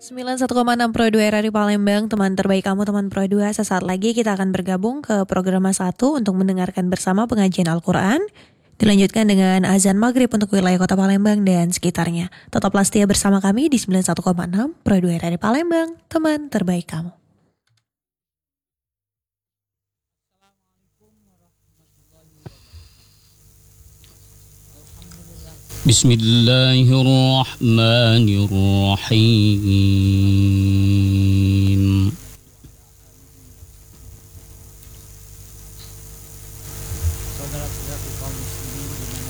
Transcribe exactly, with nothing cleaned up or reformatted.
sembilan puluh satu koma enam Pro dua R R I Palembang, teman terbaik kamu, teman Pro dua. Sesaat lagi kita akan bergabung ke program satu untuk mendengarkan bersama pengajian Al-Quran. Dilanjutkan dengan azan maghrib untuk wilayah kota Palembang dan sekitarnya. Tetaplah setia bersama kami di sembilan puluh satu koma enam Pro dua R R I Palembang, teman terbaik kamu. Bismillahirrahmanirrahim.